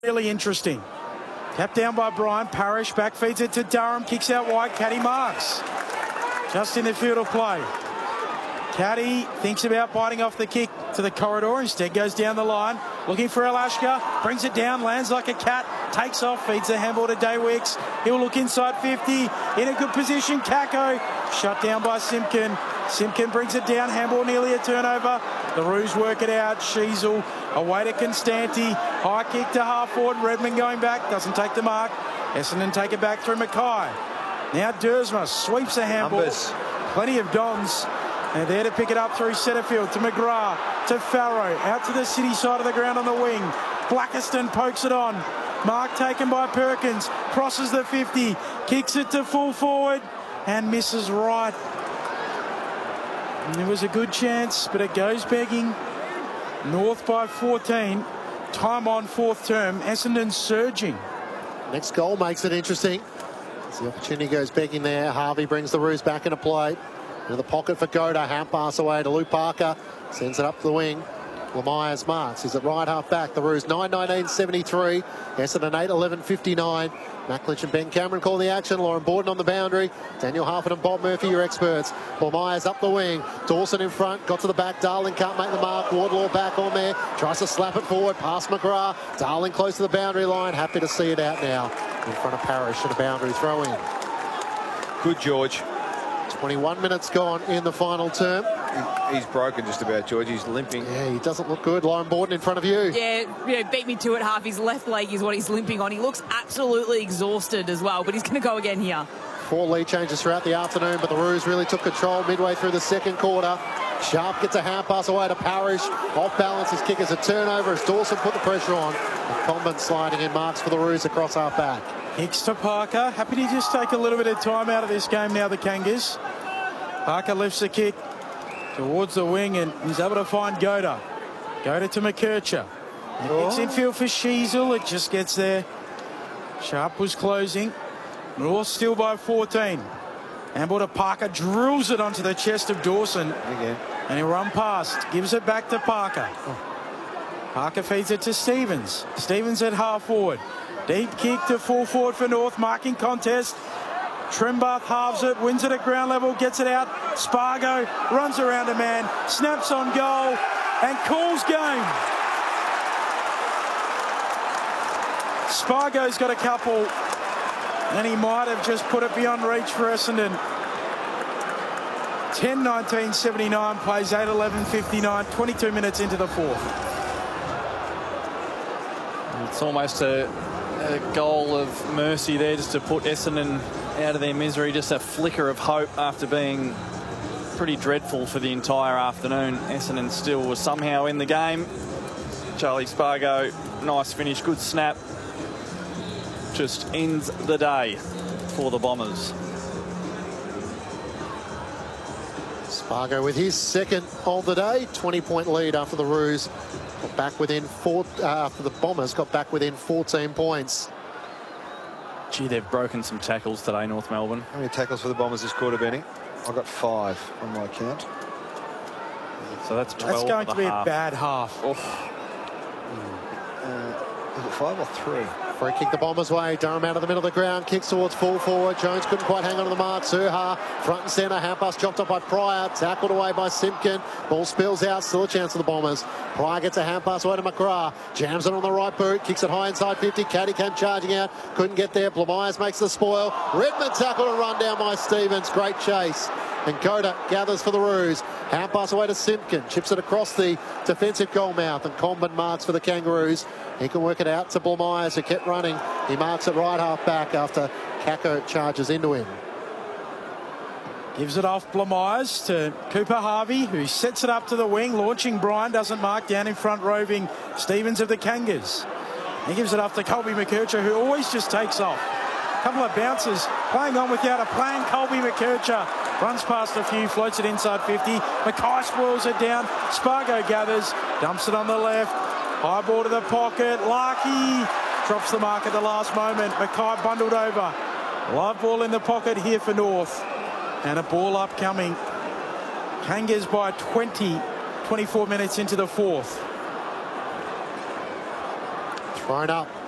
Really interesting. Tapped down by Brian. Parrish back feeds it to Durham. Kicks out wide. Caddy marks. Just in the field of play. Caddy thinks about biting off the kick to the corridor. Instead goes down the line. Looking for Alashka. Brings it down. Lands like a cat. Takes off. Feeds the handball to Daywicks. He'll look inside 50. In a good position. Kako. Shut down by Simpkin. Simpkin brings it down. Handball nearly a turnover. The Roos work it out. Sheasel away to Constanti. High kick to half forward. Redmond going back. Doesn't take the mark. Essendon take it back through Mackay. Now Dersma sweeps the handball. Numbers. Plenty of Dons. And there to pick it up through Setterfield to McGrath to Farrow. Out to the city side of the ground on the wing. Blackiston pokes it on. Mark taken by Perkins. Crosses the 50. Kicks it to full forward. And misses right. And it was a good chance, but it goes begging. North by 14. Time on fourth term. Essendon surging. Next goal makes it interesting. As the opportunity goes begging there, Harvey brings the Roos back into play. Into the pocket for Goda. Hand pass away to Luke Parker. Sends it up the wing. Lemires marks. He's at right half back. The Roos 9-19-73. Essendon 8-11-59. Matt Clinch and Ben Cameron call the action. Lauren Borden on the boundary. Daniel Harford and Bob Murphy, your experts. Lemires up the wing. Dawson in front. Got to the back. Darling can't make the mark. Wardlaw back on there. Tries to slap it forward. Past McGrath. Darling close to the boundary line. Happy to see it out now. In front of Parrish and a boundary throw in. Good, George. 21 minutes gone in the final term. He's broken just about, George. He's limping. Yeah, he doesn't look good. Lauren Borden in front of you. Yeah, beat me to it half. His left leg is what he's limping on. He looks absolutely exhausted as well, but he's going to go again here. 4 lead changes throughout the afternoon, but the Roos really took control midway through the second quarter. Sharp gets a hand pass away to Parrish. Off balance, his kick is a turnover as Dawson put the pressure on. And Comben sliding in marks for the Roos across half back. Kicks to Parker. Happy to just take a little bit of time out of this game now, the Kangas. Parker lifts the kick towards the wing and he's able to find Goda. Goda to McKercher. Kicks infield for Sheasel. It just gets there. Sharp was closing. North still by 14. Handball to Parker. Drills it onto the chest of Dawson. Again. And he'll run past. Gives it back to Parker. Parker feeds it to Stevens. Stevens at half forward. Deep kick to full forward for North. Marking contest. Trimbath halves it, wins it at ground level, gets it out. Spargo runs around a man, snaps on goal and calls game. Spargo's got a couple and he might have just put it beyond reach for Essendon. 10-19-79 plays 8-11-59, 22 minutes into the fourth. It's almost a goal of mercy there just to put Essendon out of their misery. Just a flicker of hope after being pretty dreadful for the entire afternoon. Essendon still was somehow in the game. Charlie Spargo, nice finish, good snap. Just ends the day for the Bombers. Spargo with his second of the day. 20-point lead after the Roos got back within after the Bombers got back within 14 points. Gee, they've broken some tackles today, North Melbourne. How many tackles for the Bombers this quarter, Benny? I've got 5 on my count. So that's 12. That's going to be half. a bad half. Is it 5 or 3? Free kick the Bombers' way. Durham out of the middle of the ground. Kicks towards full forward. Jones couldn't quite hang on to the mark. Suha front and centre. Hand pass chopped up by Pryor. Tackled away by Simpkin. Ball spills out. Still a chance for the Bombers. Pryor gets a hand pass away to McGrath. Jams it on the right boot. Kicks it high inside 50. Caddy came charging out. Couldn't get there. Blamires makes the spoil. Redmond tackled and run down by Stevens. Great chase. And Goda gathers for the Roos. Hand pass away to Simpkin. Chips it across the defensive goal mouth. And Comben marks for the Kangaroos. He can work it out to Blamires, who kept running. He marks it right half back after Kako charges into him. Gives it off Blamires to Cooper Harvey, who sets it up to the wing. Launching Brian, doesn't mark down in front, roving Stevens of the Kangas. He gives it off to Colby McKercher, who always just takes off. A couple of bounces, playing on without a plan. Colby McKercher runs past a few, floats it inside 50. Mackay spoils it down. Spargo gathers, dumps it on the left. High ball to the pocket. Larkey drops the mark at the last moment. Mackay bundled over. Live ball in the pocket here for North. And a ball upcoming. Kangas by 20, 24 minutes into the fourth. Thrown up